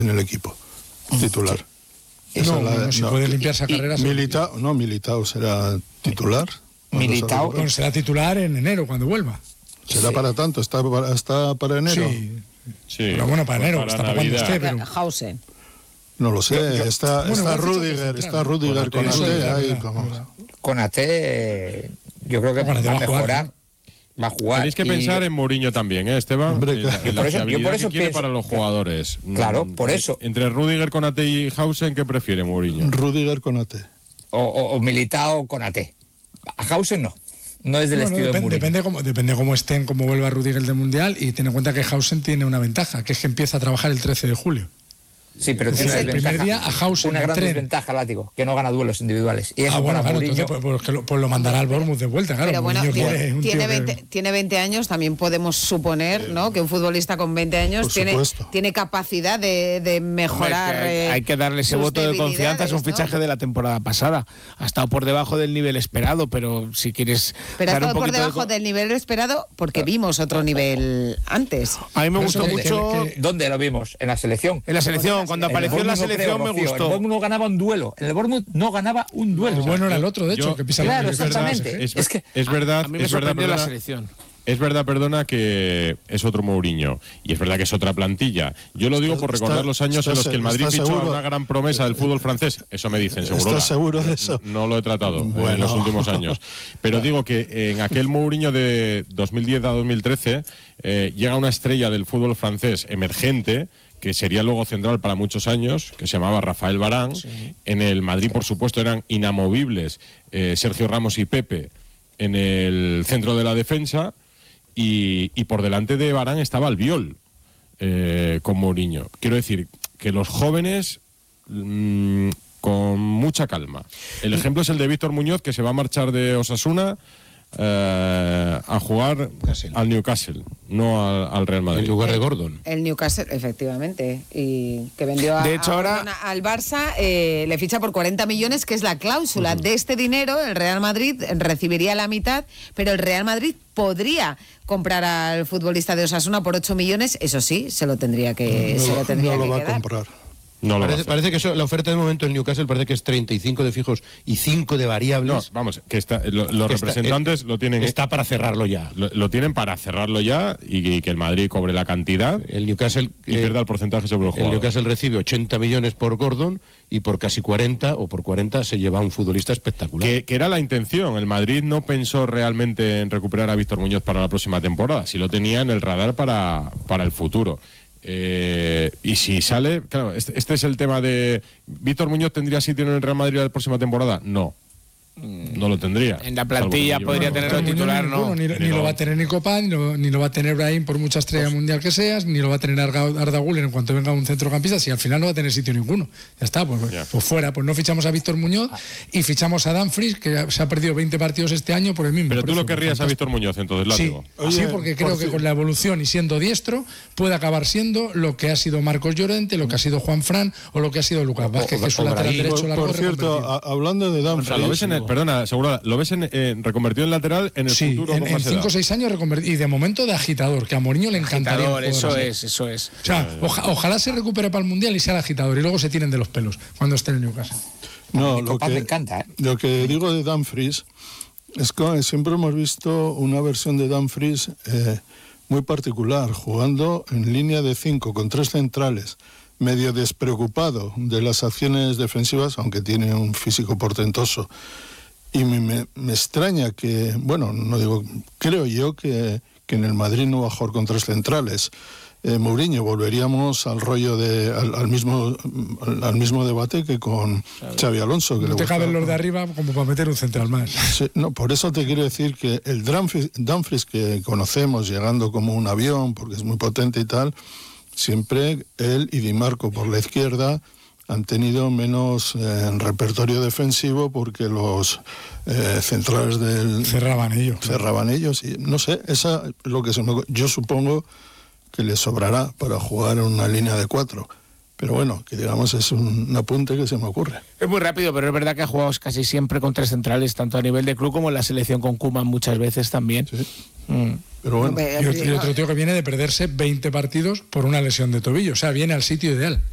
en el equipo titular. Si puede limpiarse a carreras. Militao será titular. Militao será titular en enero cuando vuelva. ¿Será para tanto? ¿Está para enero? Sí. Pero bueno, para enero, está para cuando esté. Pero... Hausen. No lo sé, está Rüdiger con Ate. Con Ate, yo creo que va a mejorar. Va a jugar. Tenéis que pensar en Mourinho también, Esteban. Hombre, yo por eso que quiere para los jugadores. Claro, por eso. Entre Rüdiger con Ate y Hausen, ¿qué prefiere Mourinho? Rüdiger con Ate. O Militao con Ate. A Hausen no es del estilo de Mourinho. Depende cómo estén, cómo vuelva Rüdiger del Mundial, y ten en cuenta que Hausen tiene una ventaja, que es que empieza a trabajar el 13 de julio. Sí, pero tiene el primer día a Hausen una gran desventaja, Látigo, que no gana duelos individuales. Y eso claro, Mourinho... entonces pues lo mandará al Bournemouth de vuelta, claro. Pero bueno, tiene 20 años, también podemos suponer, ¿no?, que un futbolista con 20 años tiene capacidad de mejorar. Hay que darle ese voto de confianza, es un fichaje de la temporada pasada. Ha estado por debajo del nivel esperado, pero si quieres... Pero ha estado por debajo del nivel esperado porque vimos otro nivel antes. A mí me gustó mucho... ¿Dónde lo vimos? En la selección. En la selección. Cuando apareció en la selección me gustó. El Bournemouth no ganaba un duelo. El Bournemouth no ganaba un duelo. El bueno era el otro, de hecho, que pisa. Claro, exactamente. Es verdad. A mí me sorprendió la selección. Es verdad, que es otro Mourinho. Y es verdad que es otra plantilla. Yo lo digo por recordar los años en los que el Madrid fichó a una gran promesa del fútbol francés. Eso me dicen, seguro. ¿Estás seguro de eso? No lo he tratado en los últimos años. Pero digo que en aquel Mourinho de 2010 a 2013 llega una estrella del fútbol francés emergente, que sería luego central para muchos años, que se llamaba Rafael Varane. Sí. En el Madrid, por supuesto, eran inamovibles Sergio Ramos y Pepe en el centro de la defensa, y por delante de Varane estaba Albiol con Mourinho. Quiero decir que los jóvenes con mucha calma. El ejemplo es el de Víctor Muñoz, que se va a marchar de Osasuna a jugar al Newcastle, no al Real Madrid. En lugar de Gordon. El Newcastle, efectivamente, y que vendió al Barça, le ficha por 40 millones, que es la cláusula. De este dinero el Real Madrid recibiría la mitad, pero el Real Madrid podría comprar al futbolista de Osasuna por 8 millones, eso sí, se lo tendría que no lo va a comprar. Parece que la oferta de momento en Newcastle parece que es 35 de fijos y 5 de variables. No, vamos, que los representantes lo tienen... Está para cerrarlo ya. Lo tienen para cerrarlo ya y que el Madrid cobre la cantidad. El Newcastle... Y pierda el porcentaje sobre el jugador. El Newcastle recibe 80 millones por Gordon y por casi 40 o por 40 se lleva a un futbolista espectacular. Que era la intención. El Madrid no pensó realmente en recuperar a Víctor Muñoz para la próxima temporada. Sí lo tenía en el radar para el futuro. Y si sale, claro, este es el tema de ¿Víctor Muñoz tendría sitio en el Real Madrid la próxima temporada? No lo tendría. En la plantilla podría tenerlo titular, ¿no? Ni lo va a tener ni Copan, ni lo va a tener Brahim por mucha estrella mundial que seas, ni lo va a tener Arda Güler en cuanto venga un centrocampista, si al final no va a tener sitio ninguno. Ya está, pues fuera. Pues no fichamos a Víctor Muñoz y fichamos a Dumfries, que se ha perdido 20 partidos este año por el mismo. Pero tú lo querrías a Víctor Muñoz, entonces, Látigo. Sí, porque creo que con la evolución y siendo diestro puede acabar siendo lo que ha sido Marcos Llorente, lo que ha sido Juan Fran o lo que ha sido Lucas Vázquez, que es un lateral derecho. Por cierto, hablando de Dumfries... Perdona, Segura, ¿lo ves reconvertido en lateral en el futuro? En 5 o 6 años reconvertido, y de momento de agitador, que a Mourinho le encantaría. Agitador, eso es. O sea, ojalá se recupere para el Mundial y sea el agitador, y luego se tiren de los pelos cuando esté en el Newcastle. No, me encanta, Lo que digo de Dumfries es que siempre hemos visto una versión de Dumfries muy particular, jugando en línea de 5 con 3 centrales, medio despreocupado de las acciones defensivas, aunque tiene un físico portentoso. Y me extraña que, creo yo que en el Madrid no va a jugar con 3 centrales. Mourinho, volveríamos al rollo al mismo debate que con Xabi Alonso. Que no te caben los de arriba como para meter un central más. Sí, no, por eso te quiero decir que el Dumfries que conocemos llegando como un avión, porque es muy potente y tal, siempre él y Di Marco por la izquierda han tenido menos repertorio defensivo porque los centrales del... Cerraban ellos. Y no sé, esa es lo que yo supongo que le sobrará para jugar en una línea de 4. Pero bueno, que digamos es un apunte que se me ocurre. Es muy rápido, pero es verdad que ha jugado casi siempre con 3 centrales, tanto a nivel de club como en la selección con Koeman muchas veces también. Sí. Pero bueno. Y otro tío que viene de perderse 20 partidos por una lesión de tobillo, o sea, viene al sitio ideal.